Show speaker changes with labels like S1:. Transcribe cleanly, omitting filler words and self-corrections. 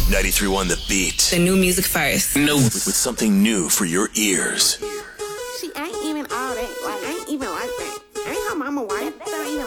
S1: 93.1 The Beat.
S2: The new music first.
S1: No. With something new for your ears.
S3: She ain't even all that. Like, ain't even like that.